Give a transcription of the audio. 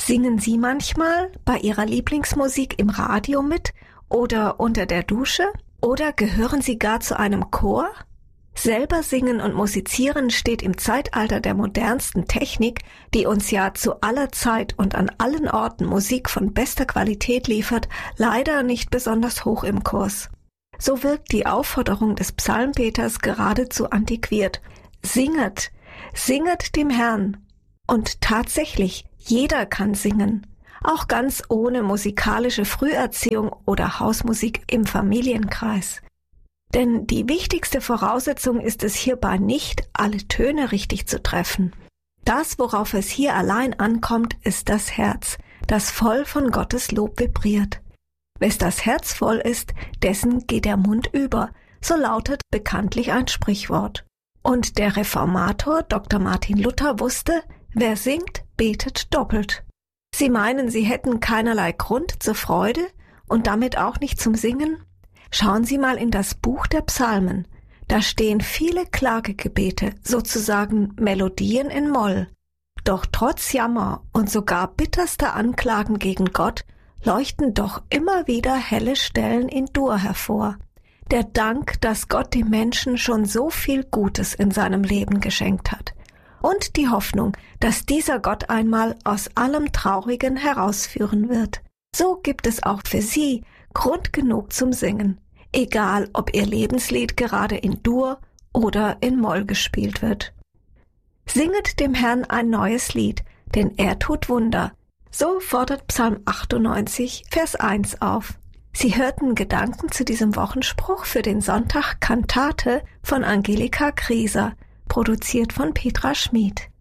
Singen Sie manchmal bei Ihrer Lieblingsmusik im Radio mit oder unter der Dusche? Oder gehören Sie gar zu einem Chor? Selber singen und musizieren steht im Zeitalter der modernsten Technik, die uns ja zu aller Zeit und an allen Orten Musik von bester Qualität liefert, leider nicht besonders hoch im Kurs. So wirkt die Aufforderung des Psalmbeters geradezu antiquiert. Singet, singet dem Herrn. Und tatsächlich, jeder kann singen, auch ganz ohne musikalische Früherziehung oder Hausmusik im Familienkreis. Denn die wichtigste Voraussetzung ist es hierbei nicht, alle Töne richtig zu treffen. Das, worauf es hier allein ankommt, ist das Herz, das voll von Gottes Lob vibriert. Wes das Herz voll ist, dessen geht der Mund über, so lautet bekanntlich ein Sprichwort. Und der Reformator Dr. Martin Luther wusste, wer singt, betet doppelt. Sie meinen, Sie hätten keinerlei Grund zur Freude und damit auch nicht zum Singen? Schauen Sie mal in das Buch der Psalmen. Da stehen viele Klagegebete, sozusagen Melodien in Moll. Doch trotz Jammer und sogar bitterster Anklagen gegen Gott leuchten doch immer wieder helle Stellen in Dur hervor. Der Dank, dass Gott dem Menschen schon so viel Gutes in seinem Leben geschenkt hat. Und die Hoffnung, dass dieser Gott einmal aus allem Traurigen herausführen wird. So gibt es auch für Sie Grund genug zum Singen, egal ob Ihr Lebenslied gerade in Dur oder in Moll gespielt wird. Singet dem Herrn ein neues Lied, denn er tut Wunder. So fordert Psalm 98, Vers 1 auf. Sie hörten Gedanken zu diesem Wochenspruch für den Sonntag Kantate von Angelika Grieser, produziert von Petra Schmid.